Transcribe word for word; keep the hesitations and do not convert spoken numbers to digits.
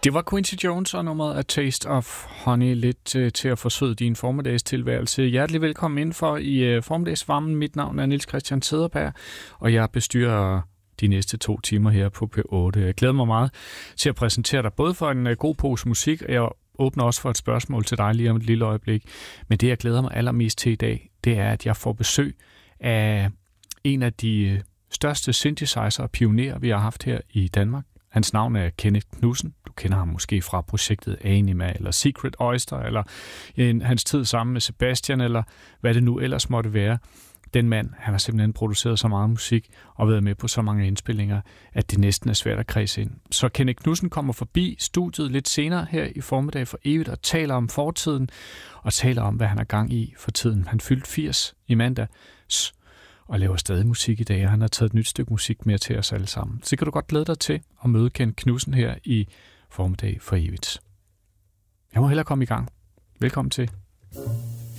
Det var Quincy Jones og nummeret A Taste of Honey, lidt uh, til at forsøde din formiddagstilværelse. Hjertelig velkommen indenfor i uh, formiddagsvarmen. Mit navn er Niels Christian Cederberg, og jeg bestyrer de næste to timer her på P otte. Jeg glæder mig meget til at præsentere dig både for en uh, god pose musik, og jeg åbner også for et spørgsmål til dig lige om et lille øjeblik. Men det, jeg glæder mig allermest til i dag, det er, at jeg får besøg af en af de uh, største synthesizer og pionerer, vi har haft her i Danmark. Hans navn er Kenneth Knudsen. Du kender ham måske fra projektet Anima, eller Secret Oyster, eller en, hans tid sammen med Sebastian, eller hvad det nu ellers måtte være. Den mand, han har simpelthen produceret så meget musik og været med på så mange indspillinger, at det næsten er svært at kredse ind. Så Kenneth Knudsen kommer forbi studiet lidt senere her i formiddag for evigt og taler om fortiden, og taler om, hvad han er gang i for tiden. Han fyldte firs i mandag, og laver stadig musik i dag, og han har taget et nyt stykke musik med til os alle sammen. Så kan du godt glæde dig til at møde Kenneth Knudsen her i formiddag for evigt. Jeg må hellere komme i gang. Velkommen til.